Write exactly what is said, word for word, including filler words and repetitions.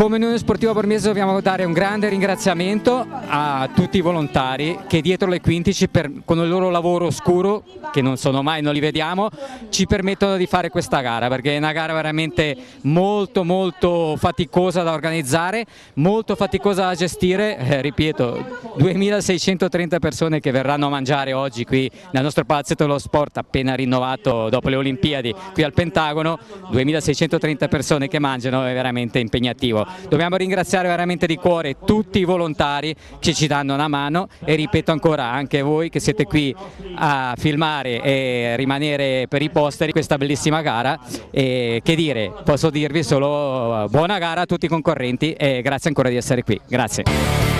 Come Unione Sportiva Bormese dobbiamo dare un grande ringraziamento a tutti i volontari che dietro le quindici per, con il loro lavoro oscuro, che non sono mai, non li vediamo, ci permettono di fare questa gara, perché è una gara veramente molto molto faticosa da organizzare, molto faticosa da gestire, eh, ripeto, duemilaseicentotrenta persone che verranno a mangiare oggi qui nel nostro palazzetto dello sport appena rinnovato dopo le Olimpiadi qui al Pentagono, duemilaseicentotrenta persone che mangiano, è veramente impegnativo. Dobbiamo ringraziare veramente di cuore tutti i volontari che ci danno una mano e ripeto ancora anche voi che siete qui a filmare e rimanere per i posteri questa bellissima gara, e che dire, posso dirvi solo buona gara a tutti i concorrenti e grazie ancora di essere qui, grazie.